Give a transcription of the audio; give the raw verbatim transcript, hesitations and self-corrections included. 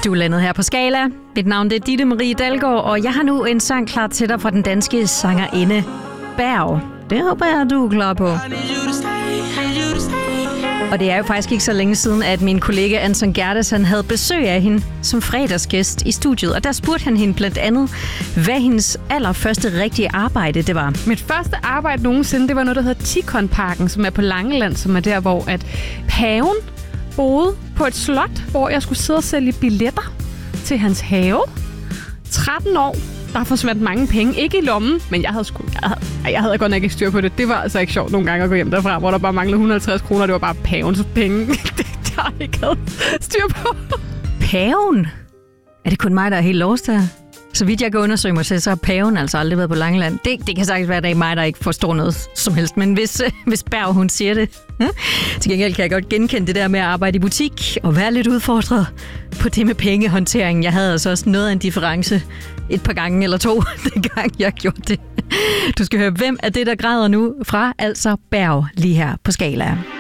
Du er landet her på Skala. Mit navn er Ditte Marie Dalgaard, og jeg har nu en sang klar til dig fra den danske sangerinde Berg. Det håber jeg, du er klar på. Og det er jo faktisk ikke så længe siden, at min kollega Anton Gerdes, han havde besøg af hende som fredagsgæst i studiet. Og der spurgte han hende blandt andet, hvad hendes allerførste rigtige arbejde det var. Mit første arbejde nogensinde, det var noget, der hedder Tikonparken, som er på Langeland, som er der, hvor at paven boede på et slot, hvor jeg skulle sidde og sælge billetter til hans have. tretten år. Der forsvandt mange penge. Ikke i lommen, men jeg havde, sgu, jeg havde, jeg havde godt nok ikke styr på det. Det var altså ikke sjovt nogle gange at gå hjem derfra, hvor der bare manglede et hundrede og halvtreds kroner. Det var bare pavens penge. Det har jeg ikke havde styr på. Paven? Er det kun mig, der er helt lost her? Så vidt jeg kan undersøge mig til, så har paven altså aldrig været på Langeland. Det, det kan sagtens være, at det er mig, der ikke forstår noget som helst. Men hvis, hvis Berg, hun siger det. Hm? Til gengæld kan jeg godt genkende det der med at arbejde i butik og være lidt udfordret på det med pengehåndtering. Jeg havde altså også noget af en difference et par gange eller to, den gang jeg gjorde det. Du skal høre, hvem er det, der græder nu fra altså Berg lige her på Skala.